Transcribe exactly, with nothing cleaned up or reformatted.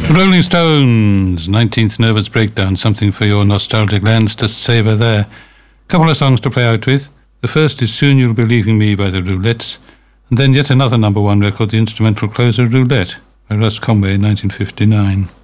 Rolling Stones, nineteenth Nervous Breakdown, something for your nostalgic lands to savour there. Couple of songs to play out with. The first is Soon You'll Be Leaving Me by the Roulettes, and then yet another number one record, the instrumental closer Roulette by Russ Conway in nineteen fifty-nine.